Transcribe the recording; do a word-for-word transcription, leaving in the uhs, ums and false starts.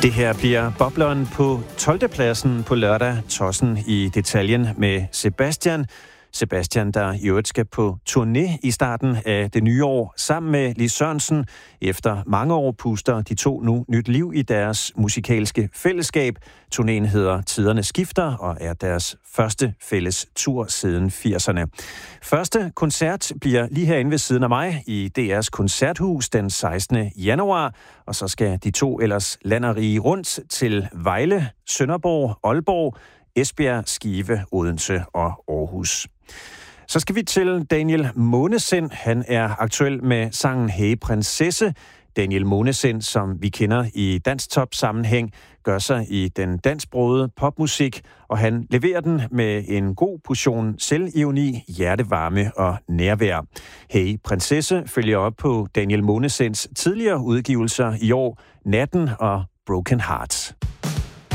Det her bliver bobleren på tolvte pladsen på lørdag. Tossen i detaljen med Sebastian. Sebastian, der i øvrigt skal på turné i starten af det nye år sammen med Lis Sørensen. Efter mange år puster de to nu nyt liv i deres musikalske fællesskab. Turnéen hedder Tiderne Skifter og er deres første fælles tur siden firserne. Første koncert bliver lige herinde ved siden af mig i D R's koncerthus den sekstende januar. Og så skal de to ellers land og rige rundt til Vejle, Sønderborg, Aalborg, Esbjerg, Skive, Odense og Aarhus. Så skal vi til Daniel Månesind. Han er aktuel med sangen Hey Prinsesse. Daniel Månesind, som vi kender i dansktop-sammenhæng, gør sig i den dansksprogede popmusik, og han leverer den med en god portion selvironi, hjertevarme og nærvær. Hey Prinsesse følger op på Daniel Månesinds tidligere udgivelser i år, Natten og Broken Heart.